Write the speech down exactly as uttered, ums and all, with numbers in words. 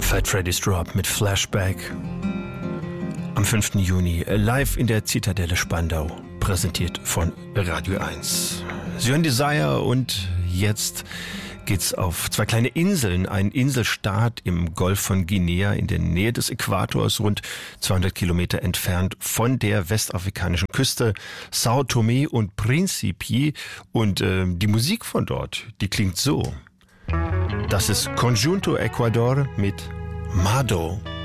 Fat Freddy's Drop mit Flashback. Am fünften Juni live in der Zitadelle Spandau, präsentiert von Radio eins. Sie hören Desire und jetzt geht's auf zwei kleine Inseln, ein Inselstaat im Golf von Guinea in der Nähe des Äquators, rund zweihundert Kilometer entfernt von der westafrikanischen Küste, São Tomé und Príncipe. Und äh, die Musik von dort, die klingt so. Das ist Conjunto Ecuador mit Mado.